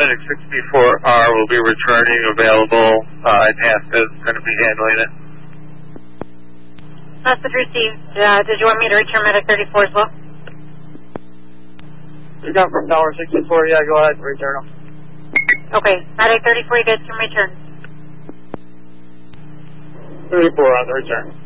Medic 64R will be returning, available, and HASCA is going to be handling it. Message received. Did you want me to return Medic 34 as well? You got from Tower 64, yeah, go ahead and return them. Okay, Medic 34, you guys can return. 34 on the return.